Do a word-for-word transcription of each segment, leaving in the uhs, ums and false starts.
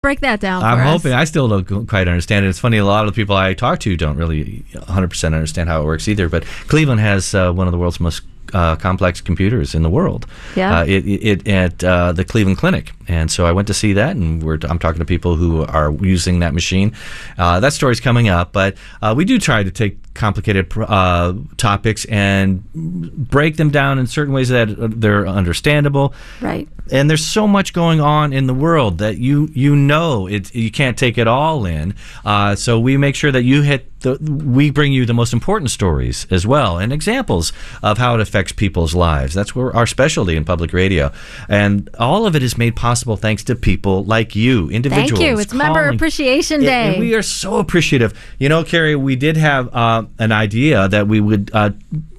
Break that down for I'm us. hoping. I still don't quite understand it. It's funny, a lot of the people I talk to don't really one hundred percent understand how it works either. But Cleveland has uh, one of the world's most uh, complex computers in the world. Yeah. Uh, it, it at uh, the Cleveland Clinic, and so I went to see that, and we're I'm talking to people who are using that machine. Uh, that story's coming up, but uh, we do try to take complicated uh, topics and break them down in certain ways that they're understandable. Right. And there's so much going on in the world that you you know it you can't take it all in. Uh, so we make sure that you hit the we bring you the most important stories as well, and examples of how it affects people's lives. That's where our specialty in public radio, and all of it is made possible thanks to people like you, individuals. Thank you. It's Member calling. Appreciation And- Day. and we are so appreciative. You know, Carrie, we did have uh, an idea that we would uh,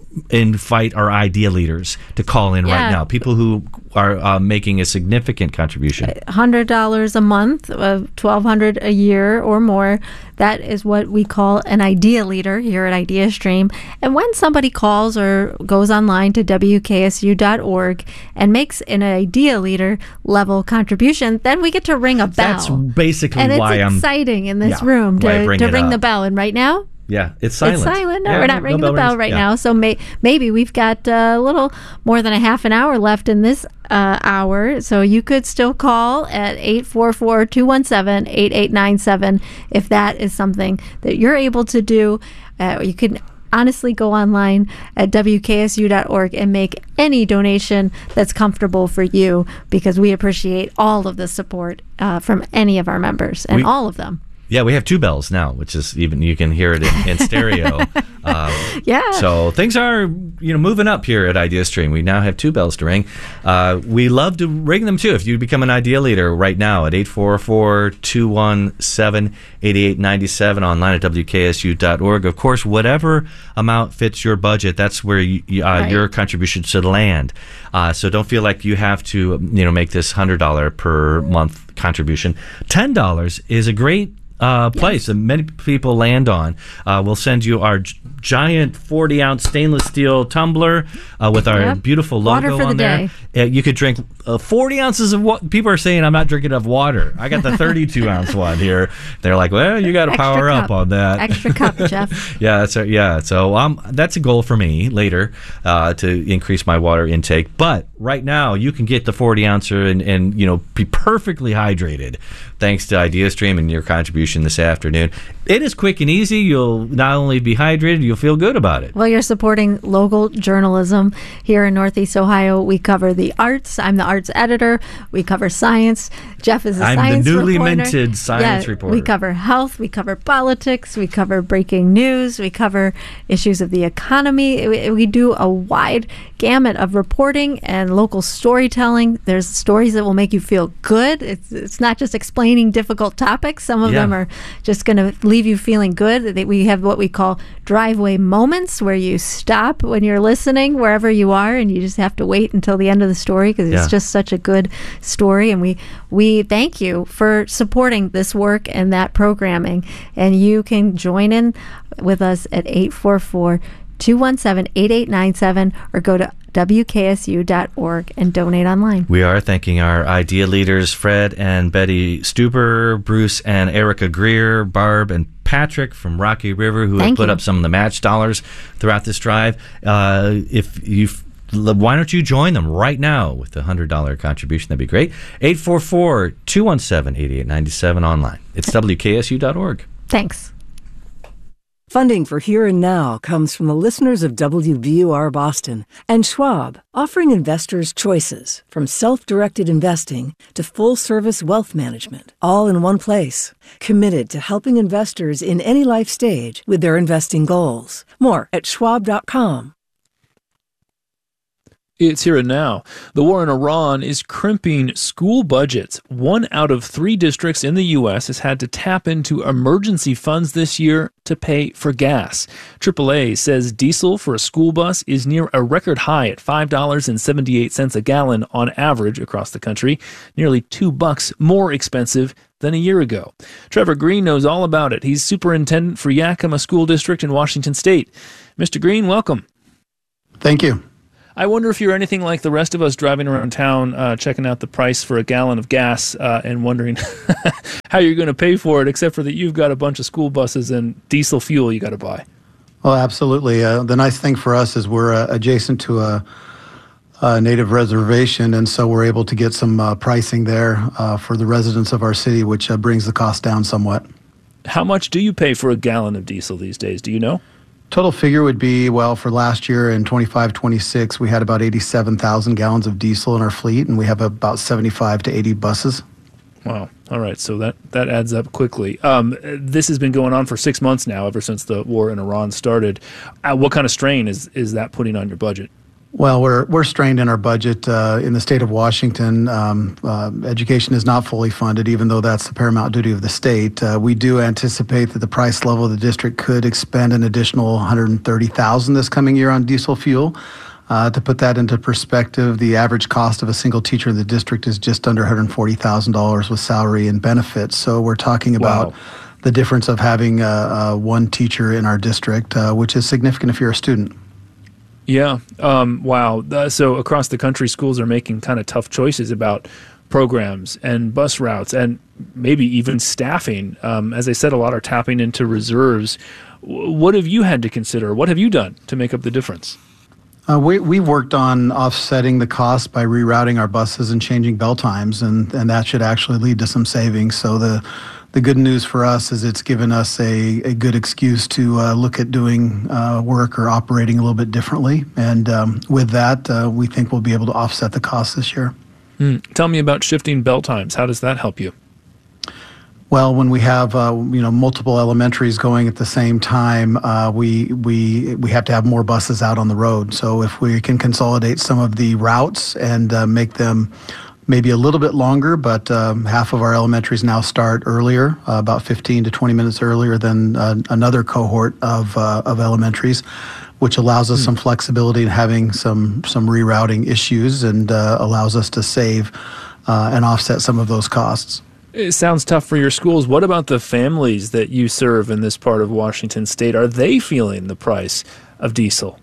invite our idea leaders to call in Yeah. right now. People who are uh, making a significant contribution. one hundred dollars a month, uh, twelve hundred dollars a year or more. That is what we call an idea leader here at Idea Stream. And when somebody calls or goes online to W K S U dot org and makes an idea leader level contribution, then we get to ring a bell. That's basically and why it's I'm exciting in this yeah, room why I to, bring to it ring up. the bell. And right now, Yeah, it's silent. It's silent. No, Yeah, we're no- not no ringing the bell rings. right Yeah. now. So may, maybe we've got uh, a little more than a half an hour left in this uh, hour. So you could still call at eight four four, two one seven, eight eight nine seven if that is something that you're able to do. Uh, you can honestly go online at W K S U dot org and make any donation that's comfortable for you, because we appreciate all of the support uh, from any of our members, and We- all of them. Yeah, we have two bells now, which is even you can hear it in, in stereo. Um, Yeah. So things are you know moving up here at Idea Stream. We now have two bells to ring. Uh, we love to ring them too. If you become an idea leader right now at eight four four, two one seven, eight eight nine seven, online at W K S U dot org. Of course, whatever amount fits your budget, that's where you, uh, Right. your contribution should land. Uh, so don't feel like you have to you know make this one hundred dollars per month contribution. ten dollars is a great Uh, place that many people land on. Uh, we'll send you our g- giant forty ounce stainless steel tumbler uh, with our Yep. beautiful Water logo for the on there. Uh, you could drink uh, forty ounces of what people are saying. I'm not drinking enough water. I got the thirty-two ounce one here. They're like, well, you got to Extra power cup. up on that. Extra cup, Jeff. Yeah, that's a, yeah. So um, that's a goal for me later uh, to increase my water intake. But right now, you can get the forty ouncer and, and you know be perfectly hydrated thanks to IdeaStream and your contribution this afternoon. It is quick and easy. You'll not only be hydrated, you'll feel good about it. Well, you're supporting local journalism here in Northeast Ohio. We cover the arts. I'm the arts editor. We cover science. Jeff is a I'm the science newly reporter. minted science yeah, reporter. We cover health. We cover politics. We cover breaking news. We cover issues of the economy. We, we do a wide gamut of reporting and local storytelling. There's stories that will make you feel good. It's, it's not just explaining difficult topics. Some of Yeah. them are just going to leave you feeling good. They- We have what we call driveway moments, where you stop when you're listening wherever you are, and you just have to wait until the end of the story, because Yeah. it's just such a good story. And we we thank you for supporting this work and that programming. And you can join in with us at eight four four, two one seven, eight eight nine seven or go to W K S U dot org and donate online. We are thanking our idea leaders, Fred and Betty Stuber, Bruce and Erica Greer, Barb and Patrick from Rocky River, who Thank have put you. up some of the match dollars throughout this drive. Uh, if you why don't you join them right now with the one hundred dollars contribution? That'd be great. eight four four, two one seven, eight eight nine seven online. It's W K S U dot org. Thanks. Funding for Here and Now comes from the listeners of W B U R Boston and Schwab, offering investors choices from self-directed investing to full-service wealth management, all in one place. Committed to helping investors in any life stage with their investing goals. More at schwab dot com. It's Here and Now. The war in Iran is crimping school budgets. One out of three districts in the U S has had to tap into emergency funds this year to pay for gas. triple A says diesel for a school bus is near a record high at five dollars and seventy-eight cents a gallon on average across the country, nearly two bucks more expensive than a year ago. Trevor Green knows all about it. He's superintendent for Yakima School District in Washington State. Mister Green, welcome. Thank you. I wonder if you're anything like the rest of us driving around town, uh, checking out the price for a gallon of gas uh, and wondering how you're going to pay for it, except for that you've got a bunch of school buses and diesel fuel you got to buy. Well, absolutely. Uh, the nice thing for us is we're uh, adjacent to a, a native reservation, and so we're able to get some uh, pricing there uh, for the residents of our city, which uh, brings the cost down somewhat. How much do you pay for a gallon of diesel these days? Do you know? Total figure would be, well, for last year in twenty-five twenty-six, we had about eighty-seven thousand gallons of diesel in our fleet, and we have about seventy-five to eighty buses. Wow. All right. So that, that adds up quickly. Um, this has been going on for six months now, ever since the war in Iran started. Uh, what kind of strain is, is that putting on your budget? Well, we're we're strained in our budget. Uh, in the state of Washington, um, uh, education is not fully funded, even though that's the paramount duty of the state. Uh, we do anticipate that the price level of the district could expend an additional one hundred thirty thousand dollars this coming year on diesel fuel. Uh, to put that into perspective, the average cost of a single teacher in the district is just under one hundred forty thousand dollars with salary and benefits. So we're talking about Wow. the difference of having uh, uh, one teacher in our district, uh, which is significant if you're a student. Yeah. Um, wow. Uh, so across the country, schools are making kind of tough choices about programs and bus routes and maybe even staffing. Um, as I said, a lot are tapping into reserves. W- what have you had to consider? What have you done to make up the difference? Uh, we, we've worked on offsetting the cost by rerouting our buses and changing bell times, and, and that should actually lead to some savings. So the the good news for us is it's given us a, a good excuse to uh, look at doing uh, work or operating a little bit differently. And um, with that, uh, we think we'll be able to offset the costs this year. Mm. Tell me about shifting bell times. How does that help you? Well, when we have uh, you know multiple elementaries going at the same time, uh, we we we have to have more buses out on the road. So if we can consolidate some of the routes and uh, make them maybe a little bit longer, but um, half of our elementaries now start earlier, uh, about fifteen to twenty minutes earlier than uh, another cohort of uh, of elementaries, which allows us mm. some flexibility in having some some rerouting issues and uh, allows us to save uh, and offset some of those costs. It sounds tough for your schools. What about the families that you serve in this part of Washington State? Are they feeling the price of diesel?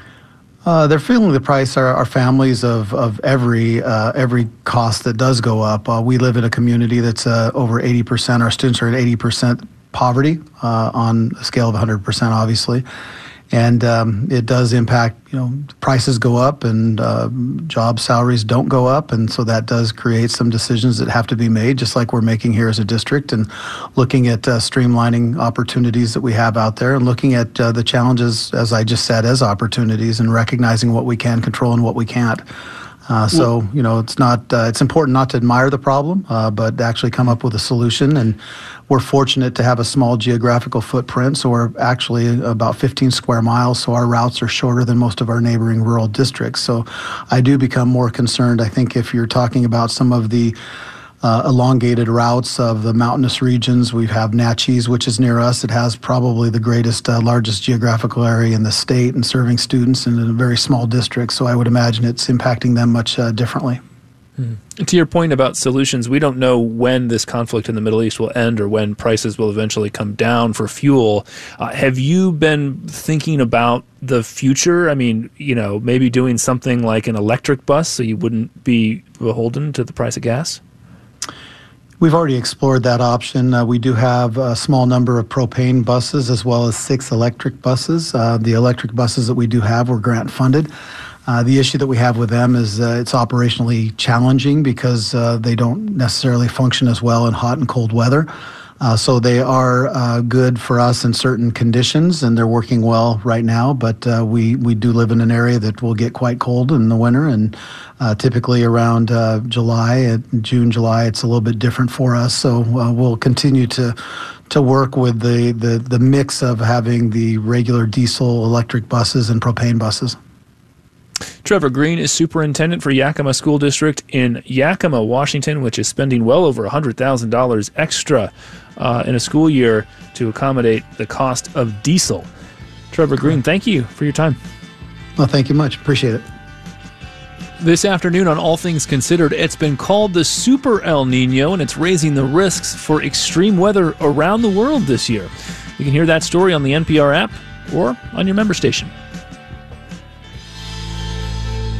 Uh, they're feeling the price. Our, our families of of every uh, every cost that does go up. Uh, we live in a community that's uh, over eighty percent. Our students are at eighty percent poverty uh, on a scale of one hundred percent, obviously, and um, it does impact. You know, prices go up and uh, job salaries don't go up, and so that does create some decisions that have to be made, just like we're making here as a district, and looking at uh, streamlining opportunities that we have out there, and looking at uh, the challenges, as I just said, as opportunities, and recognizing what we can control and what we can't. Uh, so, you know, it's not, uh, it's important not to admire the problem, uh, but actually come up with a solution. And we're fortunate to have a small geographical footprint. So we're actually about fifteen square miles. So our routes are shorter than most of our neighboring rural districts. So I do become more concerned, I think, if you're talking about some of the Uh, elongated routes of the mountainous regions. We have Natchez, which is near us. It has probably the greatest, uh, largest geographical area in the state and serving students in a very small district. So I would imagine it's impacting them much uh, differently. Hmm. To your point about solutions, we don't know when this conflict in the Middle East will end or when prices will eventually come down for fuel. Uh, have you been thinking about the future? I mean, you know, maybe doing something like an electric bus so you wouldn't be beholden to the price of gas? We've already explored that option. Uh, we do have a small number of propane buses as well as six electric buses. Uh, the electric buses that we do have were grant funded. Uh, the issue that we have with them is uh, it's operationally challenging because uh, they don't necessarily function as well in hot and cold weather. Uh, so they are uh, good for us in certain conditions, and they're working well right now. But uh, we we do live in an area that will get quite cold in the winter, and uh, typically around uh, July, June, July, it's a little bit different for us. So uh, we'll continue to to work with the, the the mix of having the regular diesel, electric buses, and propane buses. Trevor Green is superintendent for Yakima School District in Yakima, Washington, which is spending well over one hundred thousand dollars extra uh, in a school year to accommodate the cost of diesel. Trevor Green, thank you for your time. Well, thank you much. Appreciate it. This afternoon on All Things Considered, it's been called the Super El Nino, and it's raising the risks for extreme weather around the world this year. You can hear that story on the N P R app or on your member station.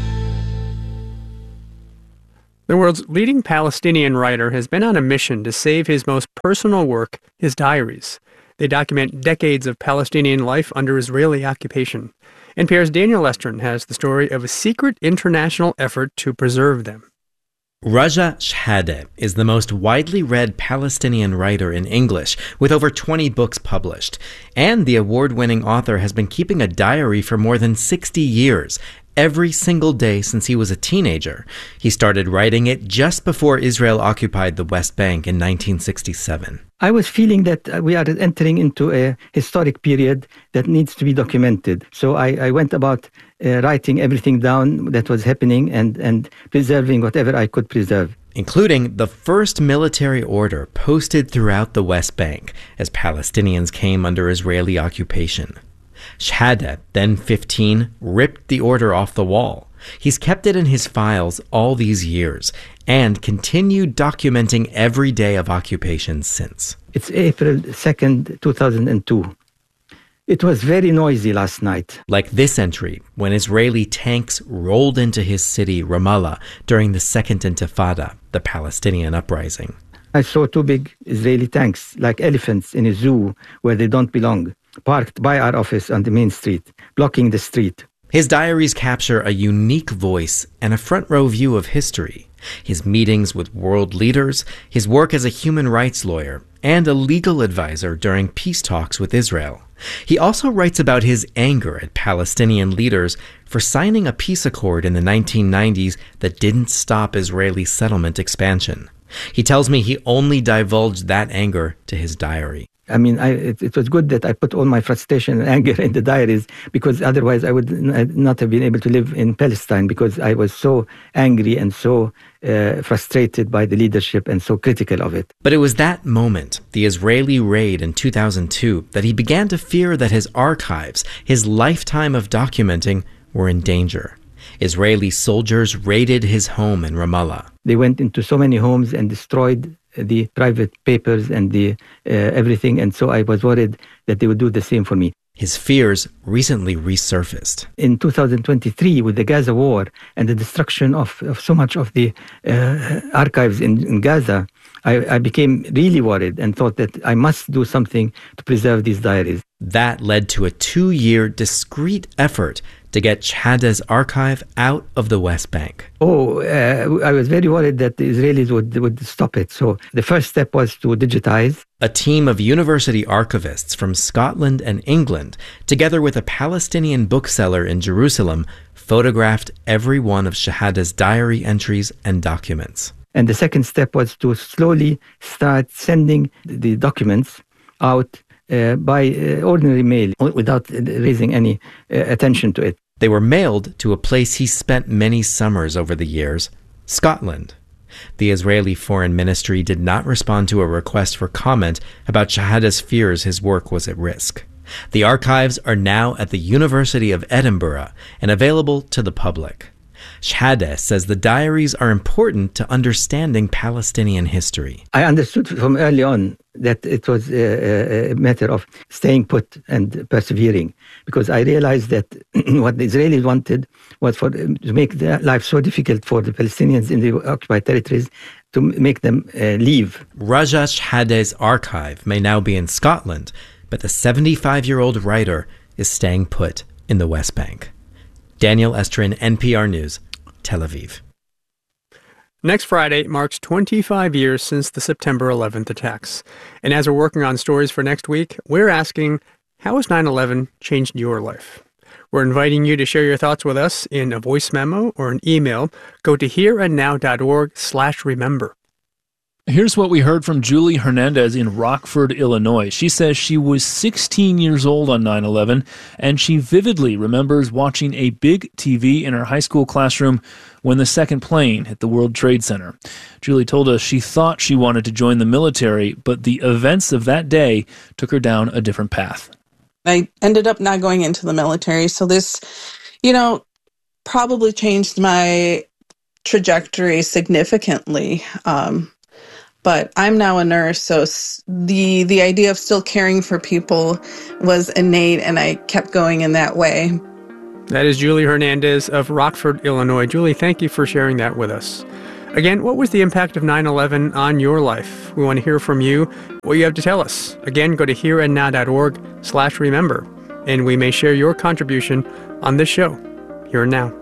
The world's leading Palestinian writer has been on a mission to save his most personal work, his diaries. They document decades of Palestinian life under Israeli occupation. N P R's Daniel Estrin has the story of a secret international effort to preserve them. Raja Shehadeh is the most widely read Palestinian writer in English, with over twenty books published. And the award-winning author has been keeping a diary for more than sixty years, every single day since he was a teenager. He started writing it just before Israel occupied the West Bank in nineteen sixty-seven. I was feeling that we are entering into a historic period that needs to be documented. So I, I went about uh, writing everything down that was happening and, and preserving whatever I could preserve. Including the first military order posted throughout the West Bank as Palestinians came under Israeli occupation. Shehadeh, then fifteen, ripped the order off the wall. He's kept it in his files all these years and continued documenting every day of occupation since. It's April second, two thousand two. It was very noisy last night. Like this entry, when Israeli tanks rolled into his city, Ramallah, during the Second Intifada, the Palestinian uprising. I saw two big Israeli tanks, like elephants in a zoo where they don't belong, parked by our office on the main street, blocking the street. His diaries capture a unique voice and a front-row view of history. His meetings with world leaders, his work as a human rights lawyer, and a legal advisor during peace talks with Israel. He also writes about his anger at Palestinian leaders for signing a peace accord in the nineteen nineties that didn't stop Israeli settlement expansion. He tells me he only divulged that anger to his diary. I mean, I, it, it was good that I put all my frustration and anger in the diaries, because otherwise I would n- not have been able to live in Palestine, because I was so angry and so uh, frustrated by the leadership and so critical of it. But it was that moment, the Israeli raid in two thousand two, that he began to fear that his archives, his lifetime of documenting, were in danger. Israeli soldiers raided his home in Ramallah. They went into so many homes and destroyed the private papers and the uh, everything, and so I was worried that they would do the same for me. His fears recently resurfaced. In two thousand twenty-three, with the Gaza war and the destruction of, of so much of the uh, archives in, in Gaza, I, I became really worried and thought that I must do something to preserve these diaries. That led to a two-year discreet effort to get Shehadeh's archive out of the West Bank. Oh, uh, I was very worried that the Israelis would, would stop it. So the first step was to digitize. A team of university archivists from Scotland and England, together with a Palestinian bookseller in Jerusalem, photographed every one of Shehadeh's diary entries and documents. And the second step was to slowly start sending the documents out Uh, by uh, ordinary mail without raising any uh, attention to it. They were mailed to a place he spent many summers over the years, Scotland. The Israeli Foreign Ministry did not respond to a request for comment about Shehadeh's fears his work was at risk. The archives are now at the University of Edinburgh and available to the public. Shehadeh says the diaries are important to understanding Palestinian history. I understood from early on that it was a, a matter of staying put and persevering, because I realized that what the Israelis wanted was for to make their life so difficult for the Palestinians in the occupied territories, to make them uh, leave. Raja Shehadeh's archive may now be in Scotland, but the seventy-five-year-old writer is staying put in the West Bank. Daniel Estrin, N P R News, Tel Aviv. Next Friday marks twenty-five years since the September eleventh attacks. And as we're working on stories for next week, we're asking, how has nine eleven changed your life? We're inviting you to share your thoughts with us in a voice memo or an email. Go to hereandnow.org slash remember. Here's what we heard from Julie Hernandez in Rockford, Illinois. She says she was sixteen years old on nine eleven, and she vividly remembers watching a big T V in her high school classroom when the second plane hit the World Trade Center. Julie told us she thought she wanted to join the military, but the events of that day took her down a different path. I ended up not going into the military, so this, you know, probably changed my trajectory significantly. Um, But I'm now a nurse, so the the idea of still caring for people was innate, and I kept going in that way. That is Julie Hernandez of Rockford, Illinois. Julie, thank you for sharing that with us. Again, what was the impact of nine eleven on your life? We want to hear from you, what you have to tell us. Again, go to hereandnow.org slash remember, and we may share your contribution on this show, Here and Now.